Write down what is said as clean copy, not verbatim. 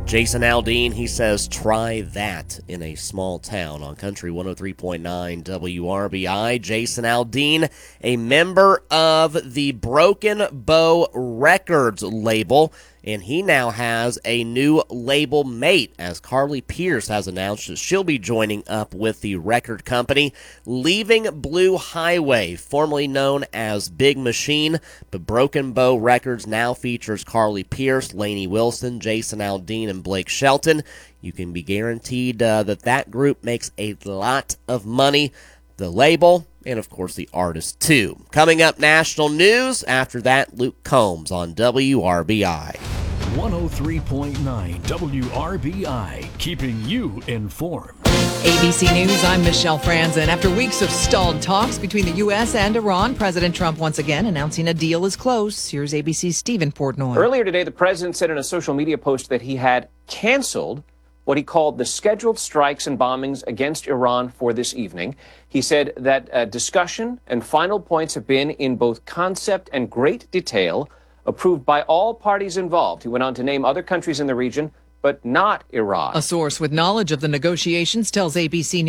Jason Aldean, he says, try that in a small town on Country 103.9 WRBI. Jason Aldean, a member of the Broken Bow Records label, and he now has a new label mate, as Carly Pearce has announced that she'll be joining up with the record company, leaving Blue Highway, formerly known as Big Machine. But Broken Bow Records now features Carly Pearce, Lainey Wilson, Jason Aldean, and Blake Shelton. You can be guaranteed that group makes a lot of money. The label, and of course the artist too. Coming up, national news. After that, Luke Combs on WRBI. 103.9 WRBI, keeping you informed. ABC News, I'm Michelle Franzen. After weeks of stalled talks between the U.S. and Iran, President Trump once again announcing a deal is close. Here's ABC's Stephen Portnoy. Earlier today, the president said in a social media post that he had canceled what he called the scheduled strikes and bombings against Iran for this evening. He said that discussion and final points have been in both concept and great detail, approved by all parties involved. He went on to name other countries in the region, but not Iran. A source with knowledge of the negotiations tells ABC News